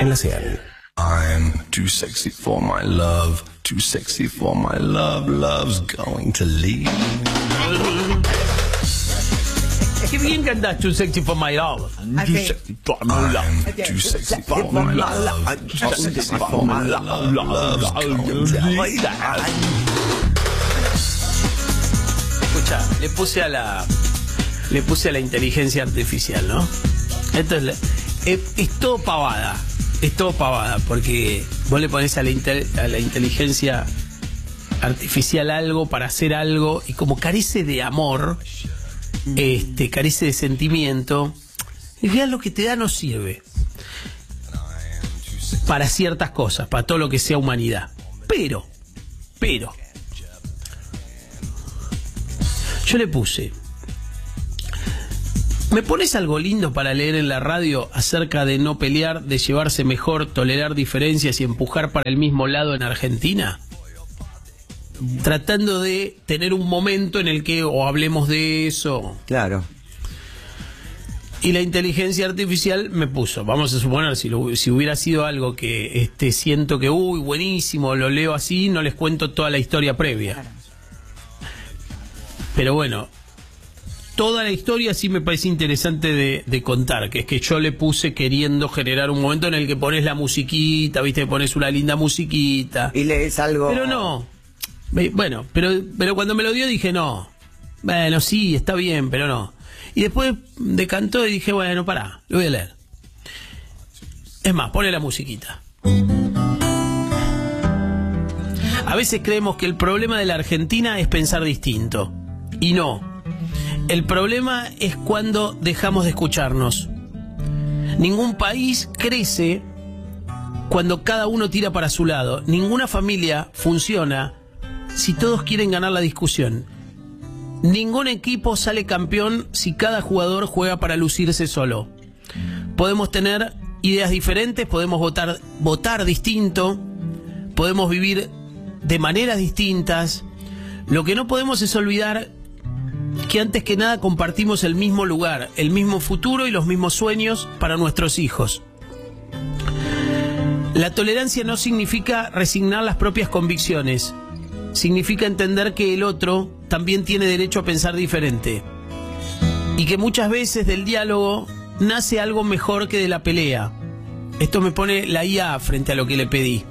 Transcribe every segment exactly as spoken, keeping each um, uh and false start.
en la cien. I'm too sexy for my love, too sexy for my love, love's going to leave. Qué bien cantás Too Sexy for My Love. I'm too sexy for my love, too sexy for my love, too sexy for my love, love's going to leave. Escucha, le puse a la le puse a la inteligencia artificial, ¿no? Esto es, es, es todo pavada, es todo pavada, porque vos le pones a la, inter, a la inteligencia artificial algo para hacer algo y como carece de amor, este, carece de sentimiento, y vean lo que te da no sirve para ciertas cosas, para todo lo que sea humanidad. Pero, pero, yo le puse, ¿me pones algo lindo para leer en la radio acerca de no pelear, de llevarse mejor, tolerar diferencias y empujar para el mismo lado en Argentina? Tratando de tener un momento en el que o hablemos de eso. Claro. Y la inteligencia artificial me puso, vamos a suponer, si, lo, si hubiera sido algo que este, siento que, uy, buenísimo, lo leo así, no les cuento toda la historia previa. Claro. Pero bueno, toda la historia sí me parece interesante de, de contar, que es que yo le puse queriendo generar un momento en el que pones la musiquita, viste, pones una linda musiquita. Y lees algo. Pero no. Bueno, pero, pero cuando me lo dio dije no. Bueno, sí, está bien, pero no. Y después decantó y dije, bueno, pará, lo voy a leer. Es más, pone la musiquita. A veces creemos que el problema de la Argentina es pensar distinto. Y no. El problema es cuando dejamos de escucharnos. Ningún país crece cuando cada uno tira para su lado. Ninguna familia funciona si todos quieren ganar la discusión. Ningún equipo sale campeón si cada jugador juega para lucirse solo. Podemos tener ideas diferentes, podemos votar, votar distinto, podemos vivir de maneras distintas. Lo que no podemos es olvidar que antes que nada compartimos el mismo lugar, el mismo futuro y los mismos sueños para nuestros hijos. La tolerancia no significa resignar las propias convicciones. Significa entender que el otro también tiene derecho a pensar diferente. Y que muchas veces del diálogo nace algo mejor que de la pelea. Esto me pone la I A frente a lo que le pedí.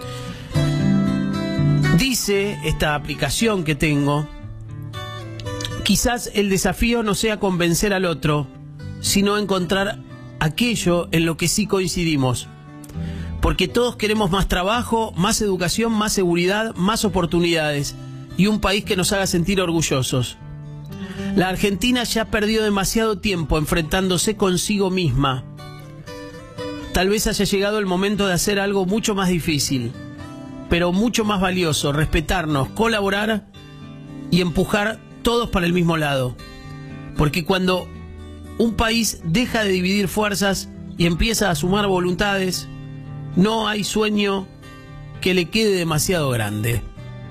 Dice esta aplicación que tengo, quizás el desafío no sea convencer al otro, sino encontrar aquello en lo que sí coincidimos. Porque todos queremos más trabajo, más educación, más seguridad, más oportunidades y un país que nos haga sentir orgullosos. La Argentina ya perdió demasiado tiempo enfrentándose consigo misma. Tal vez haya llegado el momento de hacer algo mucho más difícil, pero mucho más valioso: respetarnos, colaborar y empujar todos para el mismo lado. Porque cuando un país deja de dividir fuerzas y empieza a sumar voluntades, no hay sueño que le quede demasiado grande.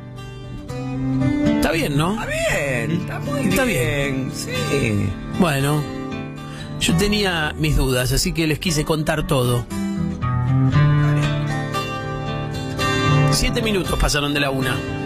Está bien, ¿no? Está bien, está muy está bien. bien. Sí. Bueno, yo tenía mis dudas, así que les quise contar todo. Siete minutos pasaron de la una.